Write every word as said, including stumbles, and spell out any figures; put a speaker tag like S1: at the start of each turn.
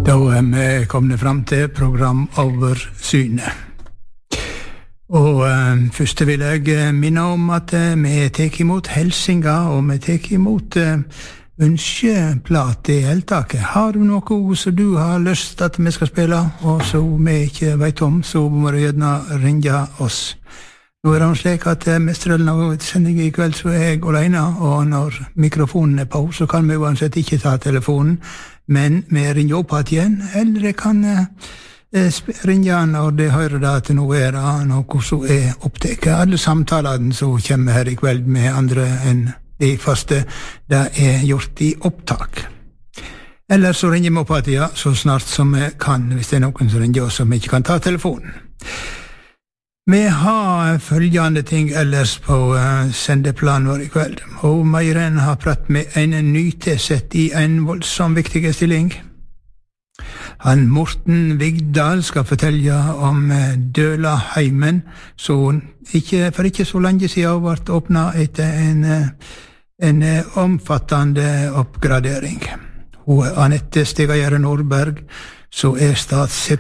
S1: Da er vi kommet fram til programoversynet. Og eh, først vil jeg minne om at eh, vi tek imot helsinga, og vi tek imot eh, ønskeplat i heltaket. Har du noe som du har lyst at vi skal spille, og som vi ikke vet om, så må du gjerne ringe oss. Nå er det slik at eh, mestrelen av sendingen i kveld så er jeg alene, og når mikrofonen er på, så kan vi uansett ikke ta telefonen, men vi ringer opp igjen, eller jeg kan eh, ringe når de hører det at nå er det noe som er opptaket. Alle samtalene som kommer her i kveld med andre enn de faste, det er gjort i opptak. Eller så ringer vi opp igjen så snart som vi kan, hvis det er noen som ringer oss som ikke kan ta telefonen. Vi har følgende ting ellers på uh, sendeplanen vår i kveld. Og Meiren har pratt med en nytilsett i en voldsom viktig stilling. Han Morten Vigdal skal fortelle om uh, Dølaheimen, så ikke, for ikke så lenge siden ble åpnet etter en, uh, en uh, omfattende oppgradering. Og Anette Stegajere Nordberg, så er statssekretær